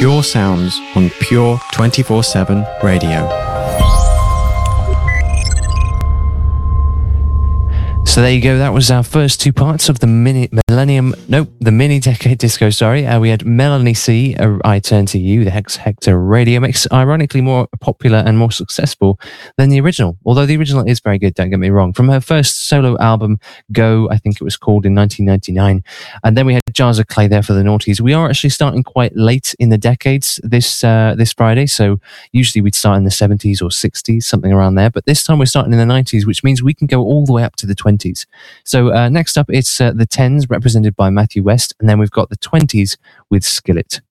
Pure sounds on Pure 24/7 radio. So there you go. That was our first two parts of the mini decade disco. We had Melanie C. I Turn to You, the Hex Hector radio mix, ironically more popular and more successful than the original. Although the original is very good, don't get me wrong. From her first solo album, Go, I think it was called, in 1999. And then we had Jars of Clay there for the noughties. We are actually starting quite late in the decades this Friday. So usually we'd start in the 70s or 60s, something around there. But this time we're starting in the 90s, which means we can go all the way up to the 20s. So next up, it's the 10s represented by Matthew West, and then we've got the 20s with Skillet.